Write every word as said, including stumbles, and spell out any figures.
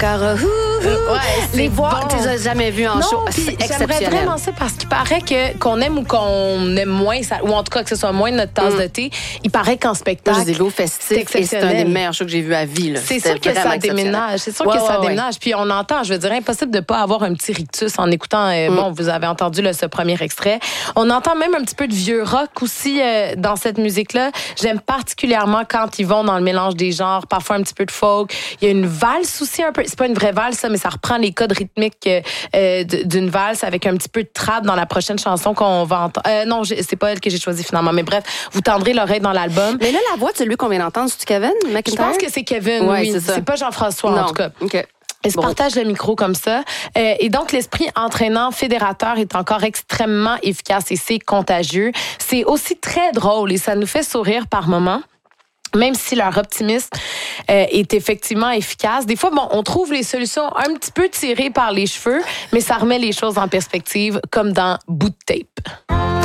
Baccarat. Ouais, les voir, bon. tu les as jamais vus en non, show. puis C'est j'aimerais exceptionnel. vraiment ça parce qu'il paraît que qu'on aime ou qu'on aime moins, ça, ou en tout cas que ce soit moins notre tasse Mm. de thé, il paraît qu'en Moi, spectacle, je les ai vus au festif et c'est un des exceptionnel. meilleurs shows que j'ai vus à vie. Là. C'est C'était sûr que vraiment ça exceptionnel. déménage. C'est sûr Ouais, que ça ouais, ouais. déménage. Puis on entend, je veux dire, impossible de pas avoir un petit rictus en écoutant. Euh, Mm. Bon, vous avez entendu là, ce premier extrait. On entend même un petit peu de vieux rock aussi euh, dans cette musique-là. J'aime particulièrement quand ils vont dans le mélange des genres, parfois un petit peu de folk. Il y a une valse aussi un peu. C'est pas une vraie valse, ça, mais ça reprend les codes rythmiques euh, d'une valse avec un petit peu de trap dans la prochaine chanson qu'on va entendre. Euh, non, j'ai- c'est pas elle que j'ai choisie finalement. Mais bref, vous tendrez l'oreille dans l'album. Mais là, la voix de celui qu'on vient d'entendre, c'est-tu Kevin Je McIntyre? pense que c'est Kevin, Ouais, oui. c'est ça. C'est pas Jean-François, non. en tout cas. OK. Elle se Bon. partage le micro comme ça. Euh, et donc, l'esprit entraînant, fédérateur est encore extrêmement efficace et c'est contagieux. C'est aussi très drôle et ça nous fait sourire par moments. Même si leur optimisme euh, est effectivement efficace. Des fois, bon, on trouve les solutions un petit peu tirées par les cheveux, mais ça remet les choses en perspective, comme dans Bout de tape.